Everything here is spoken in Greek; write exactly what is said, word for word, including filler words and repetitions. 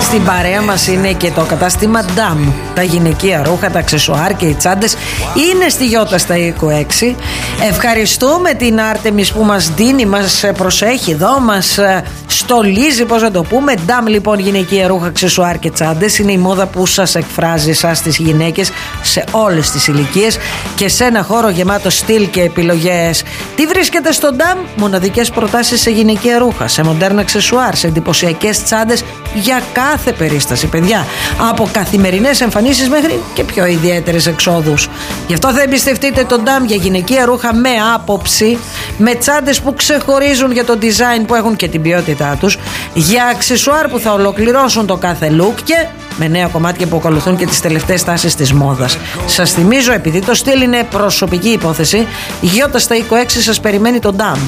Στην παρέα μας είναι και το κατάστημα Ντάμ. Τα γυναικεία ρούχα, τα αξεσουάρ και οι τσάντες είναι στη Γιώτα στα είκοσι έξι. Ευχαριστούμε την Άρτεμις που μας δίνει, μας προσέχει εδώ, μας στολίζει, πώς να το πούμε. Ντάμ λοιπόν, γυναικεία ρούχα, αξεσουάρ και τσάντες. Είναι η μόδα που σας εκφράζει εσάς τις γυναίκες σε όλες τις ηλικίες και σε ένα χώρο γεμάτο στυλ και επιλογές. Τι βρίσκεται στο Ντάμ? Μοναδικές προτάσεις σε γυναικεία ρούχα, σε μοντέρνα αξεσουάρ, σε εντυπωσιακές τσάντες για κάθε περίσταση, παιδιά. Από καθημερινές εμφανίσεις μέχρι και πιο ιδιαίτερες εξόδους. Γι' αυτό θα εμπιστευτείτε τον Ντάμ για γυναικεία ρούχα με άποψη, με τσάντες που ξεχωρίζουν για το design που έχουν και την ποιότητά τους, για αξεσουάρ που θα ολοκληρώσουν το κάθε look και με νέα κομμάτια που ακολουθούν και τις τελευταίες τάσεις της μόδας. Σας θυμίζω, επειδή το στυλ είναι προσωπική υπόθεση, Γιώτα στα είκοσι έξι σας περιμένει το Ντάμ.